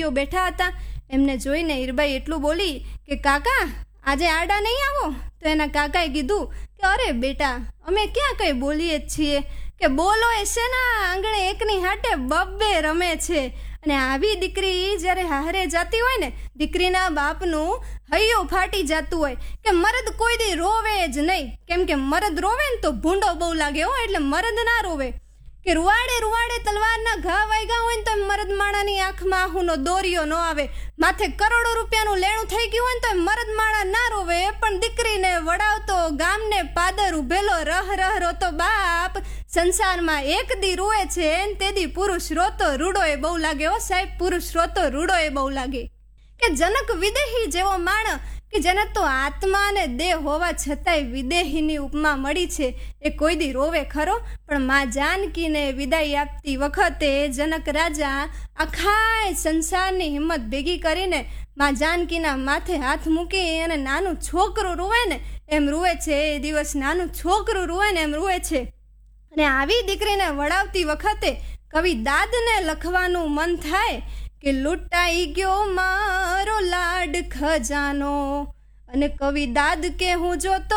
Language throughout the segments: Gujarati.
ભાઈઓ બેઠા હતા એમને જોઈને હીરબાઈ એટલું બોલી કે કાકા આજે આડા નહીં આવો? તો એના કાકાએ કીધું કે અરે બેટા, અમે ક્યાં કંઈ બોલીએ જ છીએ, કે બોલો એ શેના આંગણે એકની હાટે બબ્બે રમે છે. અને આવી દીકરી જ્યારે હારે જાતી હોય ને, દીકરીના બાપનું હૈયું ફાટી જતું હોય કે મરદ કોઈ દી રોવે જ નહીં, કેમ કે મરદ રોવે ને તો ભૂંડો બહુ લાગે હો, એટલે મરદ ના રોવે. કે રૂવાડે તલવારના ઘા વાગ્યા હોય ને તો મરદ માણાની આંખમાં આહુનો દોરિયો ન આવે, માથે કરોડો રૂપિયાનું લેણું થઈ ગયું હોય ને તો મરદ માણા ના રોવે. પણ દીકરીને વડાવતો ગામને પાદર ઉભેલો રહ રોતો બાપ સંસારમાં એક દી રોવે છે ને તે દી પુરુષ રોતો રૂડો એ બહુ લાગે હો સાહેબ, પુરુષ રોતો રૂડો એ બહુ લાગે. કે જનક વિદેહી જેવો માણ કે જેને તો આત્મા અને દેહ હોવા છતાંય વિદેહીની ઉપમા મળી છે, એ કોઈ દી રોવે ખરો? પણ માં જાનકીને વિદાય આપતી વખતે જનક રાજા આખા સંસારની હિંમત ભેગી કરીને માં જાનકીના માથે હાથ મૂકી અને નાનું છોકરું રૂવે ને એમ રૂવે છે. એ દિવસ નાનું છોકરું રૂવે ને એમ રૂવે છે. અને આવી દીકરીને વડાવતી વખતે કવિ દાદને લખવાનું મન થાય કે લૂંટાઈ ગયો મારો લાડ ખજાનો, અને કવિ દાદ કે હું જોતો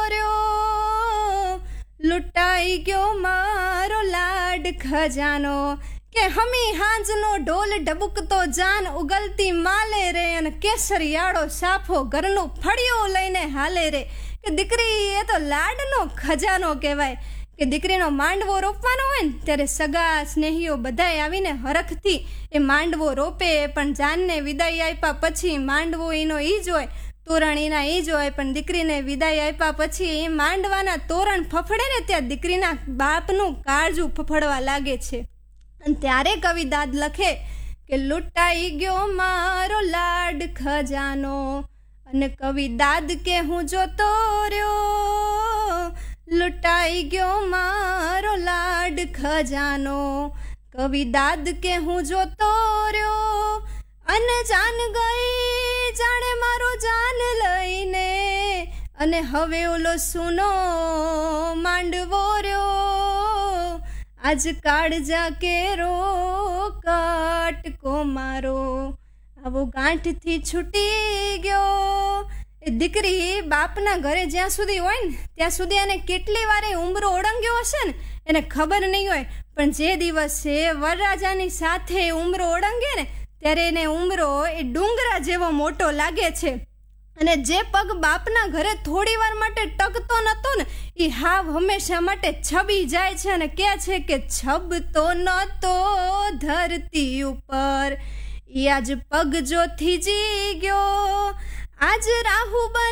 રહ્યો લૂંટાઈ ગયો મારો લાડ ખજાનો. કે હમી હાંજનો ઢોલ ડબુકતો જાન ઉગલતી માલે રે, અને કેસરિયાળો સાફો ઘરનું ફળિયું લઈને હાલે રે. કે દીકરી એ તો લાડનો ખજાનો કહેવાય. કે દીકરીનો માંડવો રોપવાનો હોય ને ત્યારે સગા સ્નેહીઓ બધાય આવીને હરખથી એ માંડવો રોપે. પણ જાનને વિદાય આપ્યા પછી માંડવો એનો ઈ જ હોય, તોરણ એના ઈ જ હોય. પણ દીકરીને વિદાય આપ્યા પછી એ માંડવાના તોરણ ફફડે ને ત્યાં દીકરીના બાપનું કાળજું ફફડવા લાગે છે. અને ત્યારે કવિ દાદ લખે કે લૂંટાઈ ગયો મારો લાડ ખજાનો, અને કવિ દાદ કે હું જોતો રહ્યો લૂંટાઈ ગયો મારો લાડ ખજાનો. કવિ દાદ કે હું જોતો રહ્યો અને જાન ગઈ જાણે મારો જાન લઈને, અને હવે ઓલો સુનો માંડવો રહ્યો આજ કાળજા કેરો કાટકો મારો આવો ગાંઠથી છૂટી ગયો. એ દીકરી બાપના ઘરે જ્યાં સુધી હોય ને ત્યાં સુધી એને કેટલી વારે ઉંબરો ઓળંગ્યો હશે ને એને ખબર નહીં હોય. પણ જે દિવસે વરરાજાની સાથે ઉંબરો ઓળંગે ને ત્યારે એને ઉંબરો એ ડુંગરા જેવો મોટો લાગે છે. અને જે પગ બાપના ઘરે થોડી વાર માટે ટકતો નતો ને એ હાવ હંમેશા માટે છબી જાય છે અને કહે છે કે છબતો નતો ધરતી ઉપર, એ આજ પગ જો થીજી ગયો આજ રાહુ બની